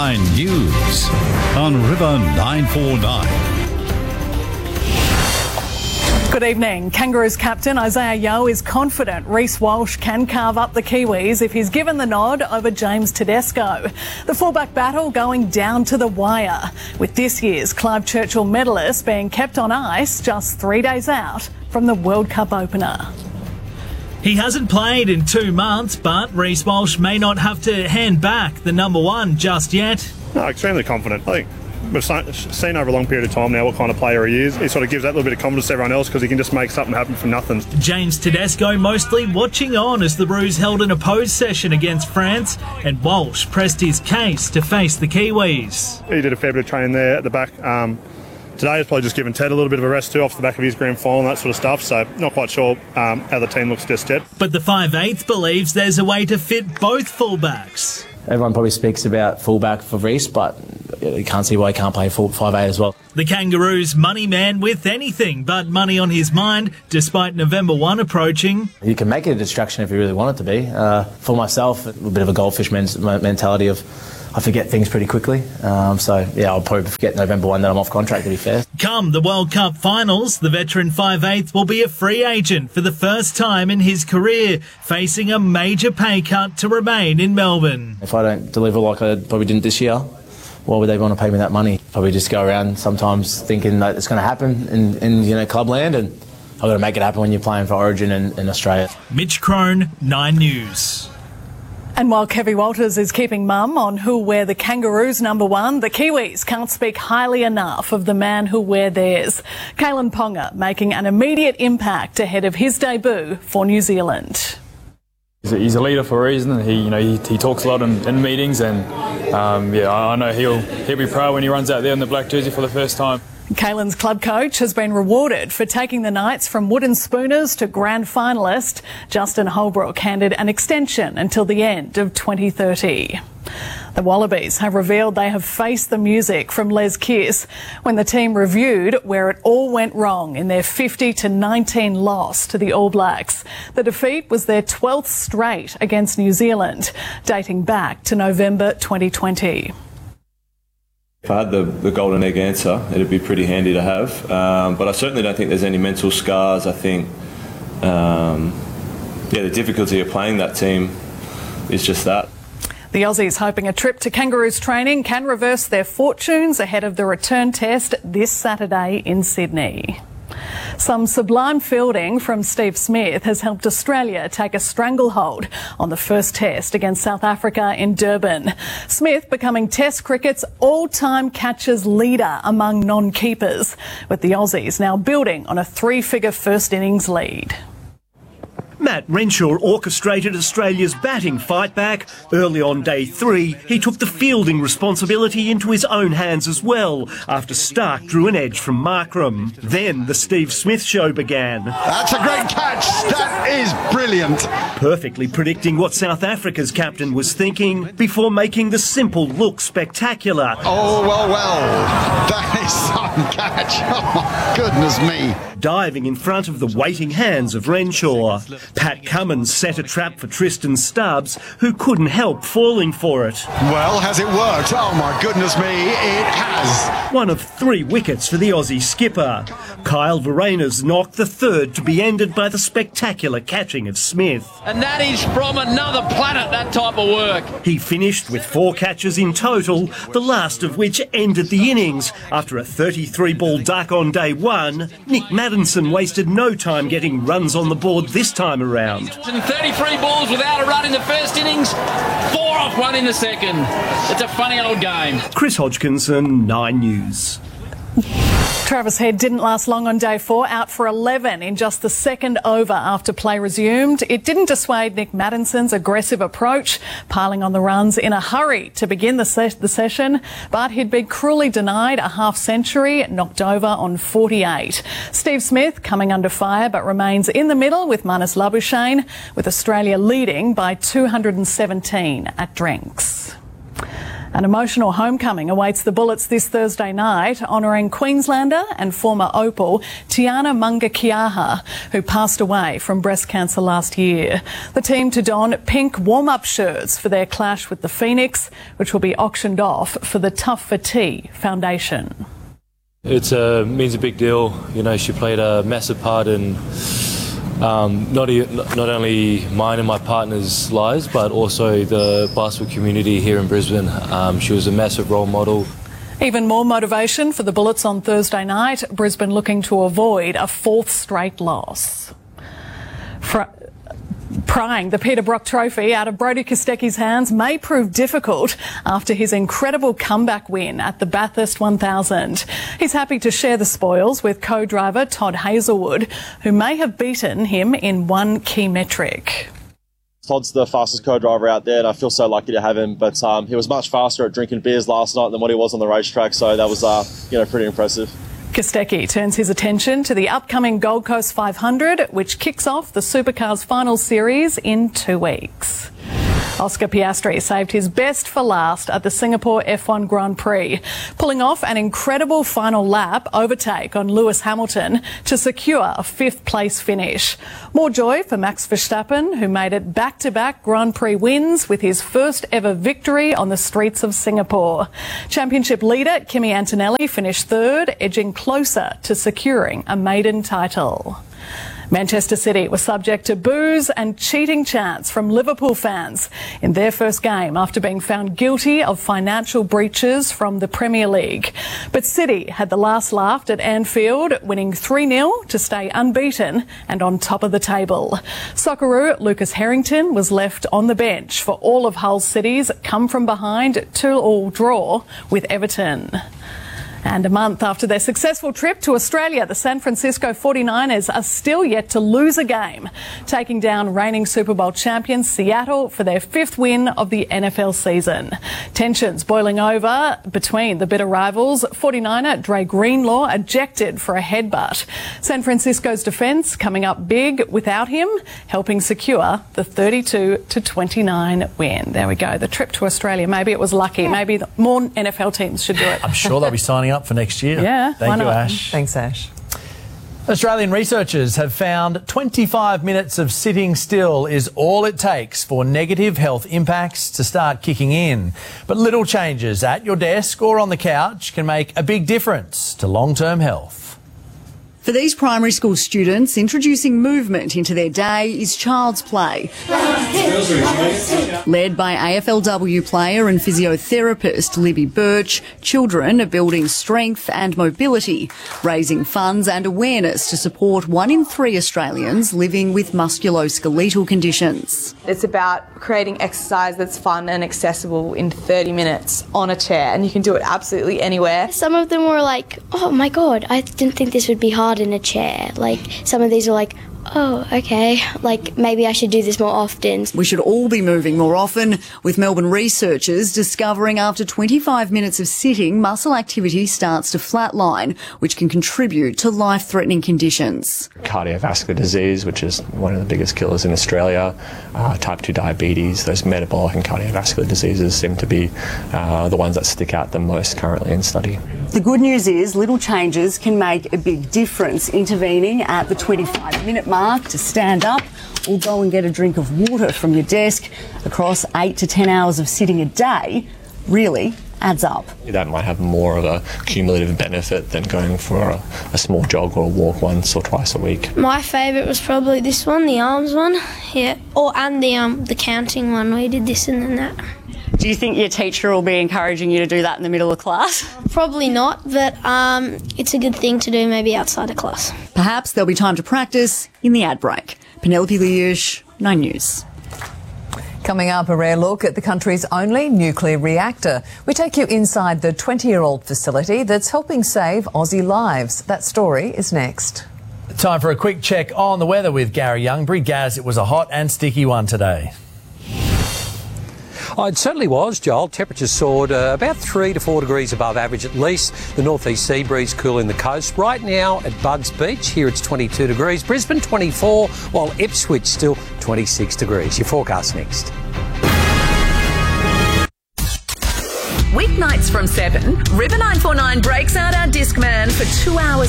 9 News on River 949. Good evening. Kangaroos captain Isaiah Yeo is confident Reece Walsh can carve up the Kiwis if he's given the nod over James Tedesco. The fullback battle going down to the wire, with this year's Clive Churchill medalist being kept on ice just 3 days out from the World Cup opener. He hasn't played in 2 months, but Reece Walsh may not have to hand back the number one just yet. No, extremely confident. I think we've seen over a long period of time now what kind of player he is. He sort of gives that little bit of confidence to everyone else because he can just make something happen from nothing. James Tedesco mostly watching on as the Roos held an opposed session against France, and Walsh pressed his case to face the Kiwis. He did a fair bit of training there at the back. Today he's probably just given Ted a little bit of a rest too off the back of his grand final and that sort of stuff, so not quite sure how the team looks just yet. But the 5'8" believes there's a way to fit both fullbacks. Everyone probably speaks about fullback for Reece, but you can't see why he can't play 5'8" as well. The Kangaroos money man with anything but money on his mind, despite November 1 approaching. You can make it a distraction if you really want it to be. For myself, a bit of a goldfish mentality of I forget things pretty quickly. So, yeah, I'll probably forget November 1 that I'm off contract, to be fair. Come the World Cup finals, the veteran 5'8" will be a free agent for the first time in his career, facing a major pay cut to remain in Melbourne. If I don't deliver like I probably didn't this year, why would they want to pay me that money? Probably just go around sometimes thinking that it's going to happen in clubland, and I've got to make it happen when you're playing for Origin in Australia. Mitch Crone, 9 News. And while Kevy Walters is keeping mum on who'll wear the Kangaroos number one, the Kiwis can't speak highly enough of the man who'll wear theirs. Kalyn Ponga making an immediate impact ahead of his debut for New Zealand. He's a leader for a reason. He talks a lot in meetings, and I know he'll be proud when he runs out there in the black jersey for the first time. Kalyn's club coach has been rewarded for taking the Knights from wooden spooners to grand finalist. Justin Holbrook handed an extension until the end of 2030. The Wallabies have revealed they have faced the music from Les Kiss when the team reviewed where it all went wrong in their 50-19 loss to the All Blacks. The defeat was their 12th straight against New Zealand, dating back to November 2020. If I had the golden egg answer, it'd be pretty handy to have. But I certainly don't think there's any mental scars. I think, the difficulty of playing that team is just that. The Aussies hoping a trip to Kangaroos training can reverse their fortunes ahead of the return test this Saturday in Sydney. Some sublime fielding from Steve Smith has helped Australia take a stranglehold on the first test against South Africa in Durban. Smith becoming Test cricket's all-time catches leader among non-keepers, with the Aussies now building on a 3-figure first innings lead. Matt Renshaw orchestrated Australia's batting fight back. Early on day 3, he took the fielding responsibility into his own hands as well, after Stark drew an edge from Markram. Then the Steve Smith show began. That's a great catch. That is brilliant. Perfectly predicting what South Africa's captain was thinking before making the simple look spectacular. Oh, well. That is some catch. Oh, my goodness me. Diving in front of the waiting hands of Renshaw. Pat Cummins set a trap for Tristan Stubbs, who couldn't help falling for it. Well, has it worked? Oh my goodness me, it has. One of 3 wickets for the Aussie skipper. Kyle Verena's knock, the third to be ended by the spectacular catching of Smith. And that is from another planet, that type of work. He finished with 4 catches in total, the last of which ended the innings. After a 33-ball duck on day 1, Nick Maddinson wasted no time getting runs on the board this time around. 33 balls without a run in the first innings, 4 off 1 in the second. It's a funny old game. Chris Hodgkinson, 9 News. Travis Head didn't last long on day 4, out for 11 in just the second over after play resumed. It didn't dissuade Nick Maddinson's aggressive approach, piling on the runs in a hurry to begin the session, but he'd been cruelly denied a half-century, knocked over on 48. Steve Smith coming under fire but remains in the middle with Marnus Labuschagne, with Australia leading by 217 at drinks. An emotional homecoming awaits the Bullets this Thursday night, honouring Queenslander and former Opal Tiana Mungakiaha, who passed away from breast cancer last year. The team to don pink warm-up shirts for their clash with the Phoenix, which will be auctioned off for the Tough for Tea Foundation. It means a big deal. You know, she played a massive part in not only mine and my partner's lives, but also the basketball community here in Brisbane. She was a massive role model. Even more motivation for the Bullets on Thursday night. Brisbane looking to avoid a fourth straight loss. Prying the Peter Brock Trophy out of Brodie Kostecki's hands may prove difficult after his incredible comeback win at the Bathurst 1000. He's happy to share the spoils with co-driver Todd Hazelwood, who may have beaten him in one key metric. Todd's the fastest co-driver out there, and I feel so lucky to have him. But he was much faster at drinking beers last night than what he was on the racetrack, so that was pretty impressive. Kostecki turns his attention to the upcoming Gold Coast 500, which kicks off the Supercars final series in 2 weeks. Oscar Piastri saved his best for last at the Singapore F1 Grand Prix, pulling off an incredible final lap overtake on Lewis Hamilton to secure a fifth-place finish. More joy for Max Verstappen, who made it back-to-back Grand Prix wins with his first-ever victory on the streets of Singapore. Championship leader Kimi Antonelli finished third, edging closer to securing a maiden title. Manchester City was subject to boos and cheating chants from Liverpool fans in their first game after being found guilty of financial breaches from the Premier League. But City had the last laugh at Anfield, winning 3-0 to stay unbeaten and on top of the table. Socceroo Lucas Harrington was left on the bench for all of Hull City's come-from-behind 2-2 draw with Everton. And a month after their successful trip to Australia, the San Francisco 49ers are still yet to lose a game, taking down reigning Super Bowl champions Seattle for their fifth win of the NFL season. Tensions boiling over between the bitter rivals. 49er Dre Greenlaw ejected for a headbutt. San Francisco's defence coming up big without him, helping secure the 32-29 win. There we go. The trip to Australia. Maybe it was lucky. Maybe more NFL teams should do it. I'm sure they'll be signing up for next year. Yeah, Thank you, Ash. Thanks, Ash. Australian researchers have found 25 minutes of sitting still is all it takes for negative health impacts to start kicking in. But little changes at your desk or on the couch can make a big difference to long-term health. For these primary school students, introducing movement into their day is child's play. Led by AFLW player and physiotherapist Libby Birch, children are building strength and mobility, raising funds and awareness to support 1 in 3 Australians living with musculoskeletal conditions. It's about creating exercise that's fun and accessible in 30 minutes on a chair, and you can do it absolutely anywhere. Some of them were like, oh my God, I didn't think this would be hard in a chair. Like, some of these are like, oh, okay, like maybe I should do this more often. We should all be moving more often, with Melbourne researchers discovering after 25 minutes of sitting, muscle activity starts to flatline, which can contribute to life-threatening conditions. Cardiovascular disease, which is one of the biggest killers in Australia, type 2 diabetes, those metabolic and cardiovascular diseases seem to be the ones that stick out the most currently in study. The good news is little changes can make a big difference. Intervening at the 25-minute mark to stand up or go and get a drink of water from your desk across 8 to 10 hours of sitting a day really adds up. That might have more of a cumulative benefit than going for a small jog or a walk once or twice a week. My favourite was probably this one, the arms one, yeah, and the counting one. We did this and then that. Do you think your teacher will be encouraging you to do that in the middle of class? Probably not, but it's a good thing to do maybe outside of class. Perhaps there'll be time to practice in the ad break. Penelope Liush, 9 News. Coming up, a rare look at the country's only nuclear reactor. We take you inside the 20-year-old facility that's helping save Aussie lives. That story is next. Time for a quick check on the weather with Gary Youngbury. Gaz, it was a hot and sticky one today. Oh, it certainly was, Joel. Temperatures soared about 3 to 4 degrees above average at least. The northeast sea breeze cooling the coast. Right now at Bugs Beach, here it's 22 degrees. Brisbane 24, while Ipswich still 26 degrees. Your forecast next. Weeknights from 7, River 949 breaks out our Discman for 2 hours